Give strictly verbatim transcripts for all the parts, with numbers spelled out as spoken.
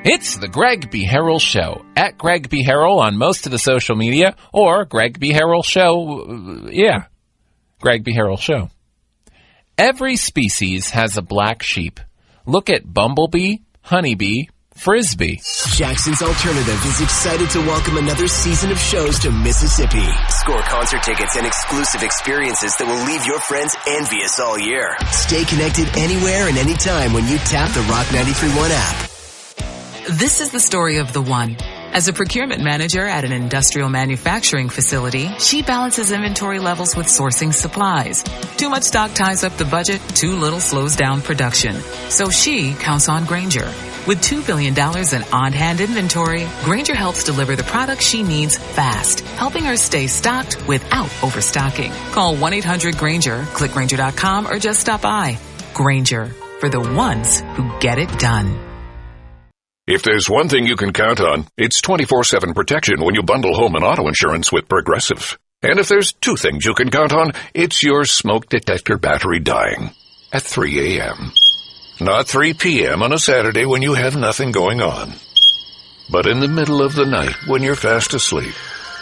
It's the Greg B. Harrell Show. At Greg B. Harrell on most of the social media, or Greg B. Harrell Show, yeah, Greg B. Harrell Show. Every species has a black sheep. Look at bumblebee, honeybee, frisbee. Jackson's Alternative is excited to welcome another season of shows to Mississippi. Score concert tickets and exclusive experiences that will leave your friends envious all year. Stay connected anywhere and anytime when you tap the Rock ninety-three point one app. This is the story of the one. As a procurement manager at an industrial manufacturing facility, she balances inventory levels with sourcing supplies. Too much stock ties up the budget, too little slows down production. So she counts on Grainger. With two billion dollars in on-hand inventory, Grainger helps deliver the products she needs fast, helping her stay stocked without overstocking. Call one eight hundred Grainger, click Grainger dot com, or just stop by. Grainger, for the ones who get it done. If there's one thing you can count on, it's twenty-four seven protection when you bundle home and auto insurance with Progressive. And if there's two things you can count on, it's your smoke detector battery dying at three a.m. Not three p.m. on a Saturday when you have nothing going on, but in the middle of the night when you're fast asleep.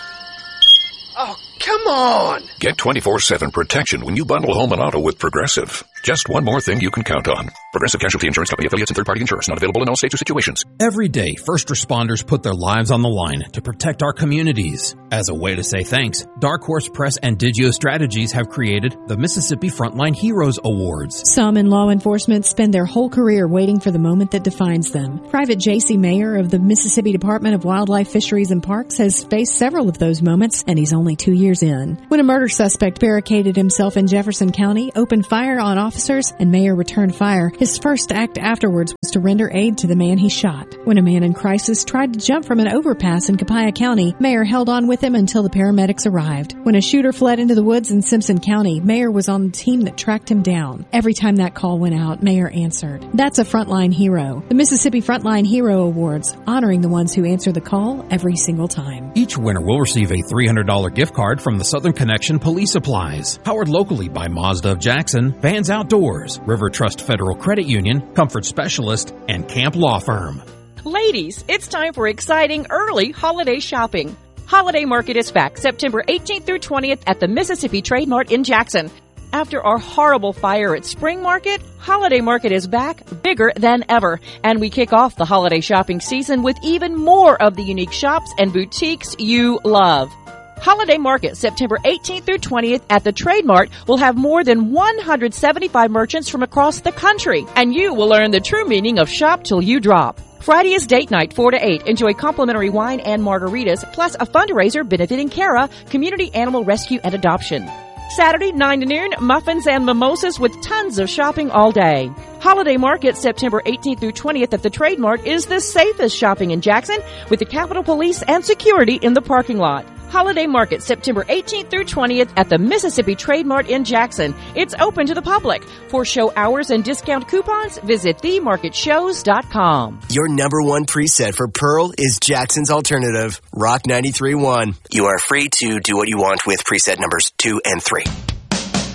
Oh, come on! Get twenty-four seven protection when you bundle home and auto with Progressive. Just one more thing you can count on. Progressive Casualty Insurance Company, affiliates, and third-party insurers. Not available in all states or situations. Every day, first responders put their lives on the line to protect our communities. As a way to say thanks, Dark Horse Press and Digio Strategies have created the Mississippi Frontline Heroes Awards. Some in law enforcement spend their whole career waiting for the moment that defines them. Private J C Mayer of the Mississippi Department of Wildlife, Fisheries, and Parks has faced several of those moments, and he's only two years in. When a murder suspect barricaded himself in Jefferson County, opened fire on officers, and Mayer returned fire, his first act afterwards was to render aid to the man he shot. When a man in crisis tried to jump from an overpass in Copiah County, Mayer held on with him until the paramedics arrived. When a shooter fled into the woods in Simpson County, Mayer was on the team that tracked him down. Every time that call went out, Mayer answered. That's a frontline hero. The Mississippi Frontline Hero Awards, honoring the ones who answer the call every single time. Each winner will receive a three hundred dollars gift card from the Southern Connection Police Supplies. Powered locally by Mazda of Jackson, Vans Outdoors, River Trust Federal Credit Union, Comfort Specialist, and Camp Law Firm. Ladies, it's time for exciting early holiday shopping. Holiday Market is back September eighteenth through twentieth at the Mississippi Trade Mart in Jackson. After our horrible fire at Spring Market, Holiday Market is back, bigger than ever. And we kick off the holiday shopping season with even more of the unique shops and boutiques you love. Holiday Market, September eighteenth through twentieth at the Trade Mart, will have more than one hundred seventy-five merchants from across the country. And you will learn the true meaning of shop till you drop. Friday is date night, four to eight. Enjoy complimentary wine and margaritas, plus a fundraiser benefiting Cara, Community Animal Rescue and Adoption. Saturday, nine to noon, muffins and mimosas with tons of shopping all day. Holiday Market, September eighteenth through twentieth at the Trade Mart is the safest shopping in Jackson, with the Capitol Police and security in the parking lot. Holiday Market, September eighteenth through twentieth at the Mississippi Trade Mart in Jackson. It's open to the public. For show hours and discount coupons, visit the market shows dot com. Your number one preset for Pearl is Jackson's Alternative, Rock ninety-three point one. You are free to do what you want with preset numbers two and three.